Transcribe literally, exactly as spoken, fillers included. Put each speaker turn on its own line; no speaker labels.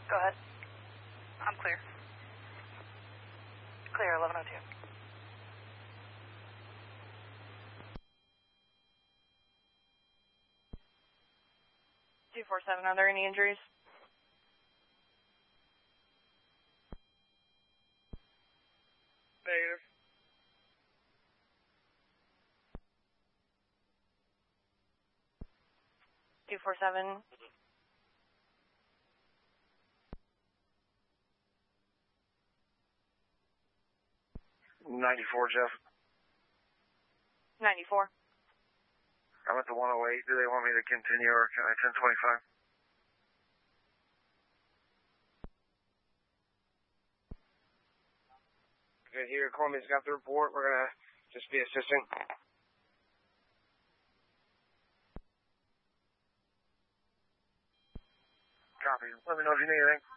Go ahead. I'm clear. Clear, eleven oh two. two four seven, are there any injuries?
Negative.
two four seven.
ninety-four, Jeff.
ninety-four.
I'm at the one oh eight. Do they want me to continue or can I ten twenty-five? Good here. Columbia's got the report. We're going to just be assisting. Copy. Let me know if you need anything.